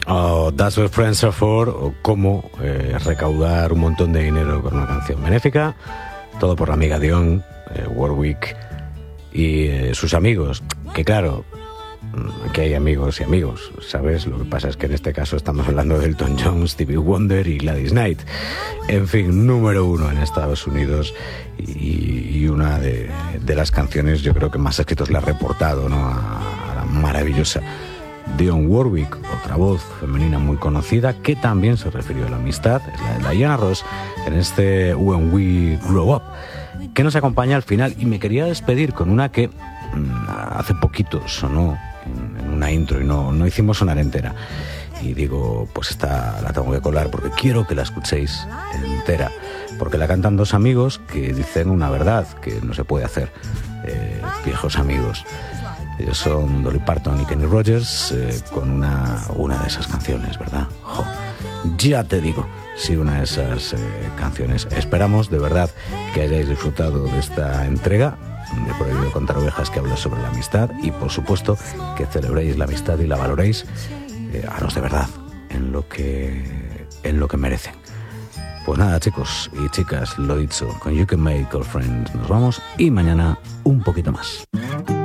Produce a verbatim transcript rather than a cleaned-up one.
Oh, That's What Friends Are For, o cómo eh, recaudar un montón de dinero con una canción benéfica. Todo por la amiga Dionne eh, Warwick y eh, sus amigos. Que claro, aquí hay amigos y amigos, ¿sabes? Lo que pasa es que en este caso estamos hablando de Elton John, Stevie Wonder y Gladys Knight. En fin, número uno en Estados Unidos y, y una de, de las canciones, yo creo que más éxitos le ha reportado, ¿no? A, a la maravillosa Dionne Warwick, otra voz femenina muy conocida que también se refirió a la amistad, es la de Diana Ross en este When We Grow Up, que nos acompaña al final. Y me quería despedir con una que mmm, hace poquito sonó en, en una intro y no, no hicimos sonar entera. Y digo, pues esta la tengo que colar porque quiero que la escuchéis entera, porque la cantan dos amigos que dicen una verdad que no se puede hacer, eh, viejos amigos. Ellos son Dolly Parton y Kenny Rogers, eh, con una, una de esas canciones, ¿verdad? Jo, ya te digo, sí, una de esas eh, canciones. Esperamos de verdad que hayáis disfrutado de esta entrega de Prohibido Contar Ovejas, que habla sobre la amistad, y por supuesto que celebréis la amistad y la valoréis, eh, haros de verdad en lo que, en lo que merecen. Pues nada, chicos y chicas, lo dicho, con You Can Make Girlfriends nos vamos, y mañana un poquito más.